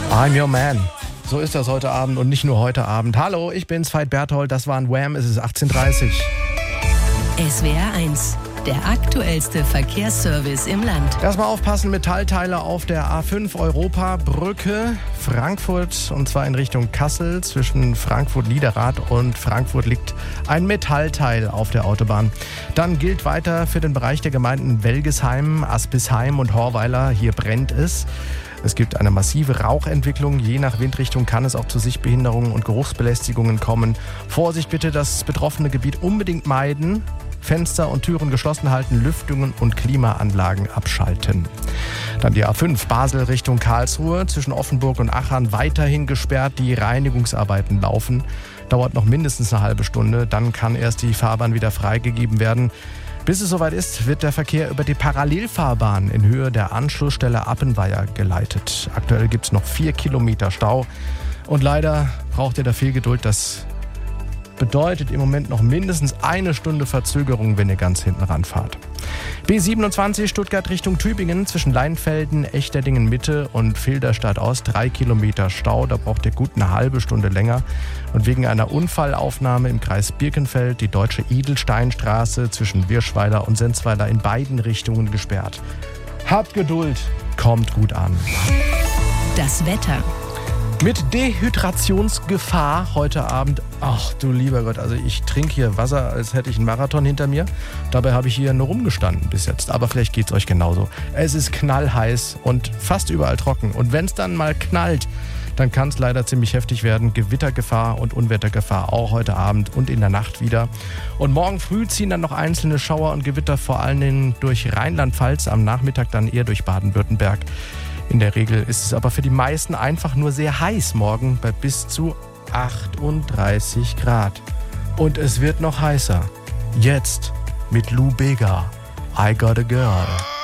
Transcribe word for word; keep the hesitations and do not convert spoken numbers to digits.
I'm your man. So ist das heute Abend und nicht nur heute Abend. Hallo, ich bin's, Veit Berthold, das war ein Wham, es ist achtzehn Uhr dreißig. S W R eins, der aktuellste Verkehrsservice im Land. Erstmal aufpassen, Metallteile auf der A fünf Europabrücke Frankfurt, und zwar in Richtung Kassel. Zwischen Frankfurt-Niederrad und Frankfurt liegt ein Metallteil auf der Autobahn. Dann gilt weiter für den Bereich der Gemeinden Welgesheim, Aspisheim und Horweiler. Hier brennt es. Es gibt eine massive Rauchentwicklung. Je nach Windrichtung kann es auch zu Sichtbehinderungen und Geruchsbelästigungen kommen. Vorsicht bitte, das betroffene Gebiet unbedingt meiden. Fenster und Türen geschlossen halten, Lüftungen und Klimaanlagen abschalten. Dann die A fünf Basel Richtung Karlsruhe, zwischen Offenburg und Achern weiterhin gesperrt. Die Reinigungsarbeiten laufen. Dauert noch mindestens eine halbe Stunde. Dann kann erst die Fahrbahn wieder freigegeben werden. Bis es soweit ist, wird der Verkehr über die Parallelfahrbahn in Höhe der Anschlussstelle Appenweier geleitet. Aktuell gibt es noch vier Kilometer Stau. Und leider braucht ihr da viel Geduld. Das bedeutet im Moment noch mindestens eine Stunde Verzögerung, wenn ihr ganz hinten ranfahrt. B siebenundzwanzig Stuttgart Richtung Tübingen, zwischen Leinfelden, Echterdingen Mitte und Filderstadt Ost, drei Kilometer Stau. Da braucht ihr gut eine halbe Stunde länger. Und wegen einer Unfallaufnahme im Kreis Birkenfeld die Deutsche Edelsteinstraße zwischen Wirschweiler und Senzweiler in beiden Richtungen gesperrt. Habt Geduld, kommt gut an. Das Wetter. Mit Dehydrationsgefahr heute Abend. Ach du lieber Gott, also ich trinke hier Wasser, als hätte ich einen Marathon hinter mir. Dabei habe ich hier nur rumgestanden bis jetzt. Aber vielleicht geht es euch genauso. Es ist knallheiß und fast überall trocken. Und wenn es dann mal knallt, dann kann es leider ziemlich heftig werden. Gewittergefahr und Unwettergefahr auch heute Abend und in der Nacht wieder. Und morgen früh ziehen dann noch einzelne Schauer und Gewitter vor allen Dingen durch Rheinland-Pfalz, am Nachmittag dann eher durch Baden-Württemberg. In der Regel ist es aber für die meisten einfach nur sehr heiß morgen bei bis zu achtunddreißig Grad. Und es wird noch heißer. Jetzt mit Lou Bega, I Got a Girl.